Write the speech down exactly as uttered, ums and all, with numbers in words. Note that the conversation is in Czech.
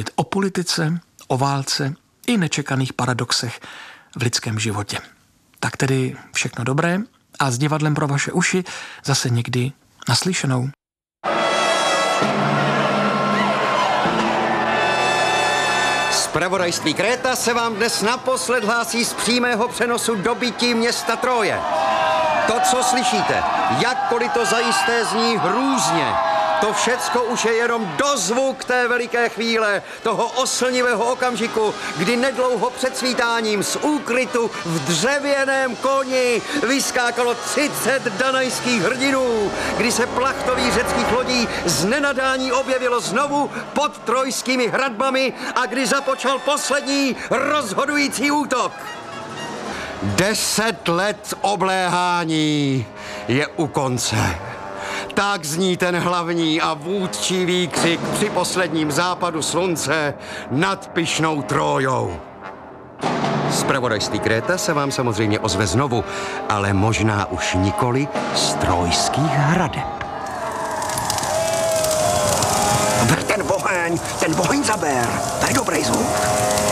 mluvit o politice, o válce i nečekaných paradoxech v lidském životě. Tak tedy všechno dobré a s divadlem pro vaše uši zase někdy naslyšenou. Zpravodajství Kréta se vám dnes naposled hlásí z přímého přenosu dobytí města Troje. To, co slyšíte, jakkoliv to zajisté zní hrůzně, to všecko už je jenom dozvuk té veliké chvíle, toho oslnivého okamžiku, kdy nedlouho před svítáním z úkrytu v dřevěném koni vyskákalo třicet danajských hrdinů, kdy se plachtových řeckých lodí z nenadání objevilo znovu pod trojskými hradbami a kdy započal poslední rozhodující útok. Deset let obléhání je u konce. Tak zní ten hlavní a vůdčí výkřik při posledním západu slunce nad pyšnou Trójou. Zpravodajství Kréta se vám samozřejmě ozve znovu, ale možná už nikoli z trojských hradeb. Ten oheň, ten oheň zaber, to je dobrý zvuk.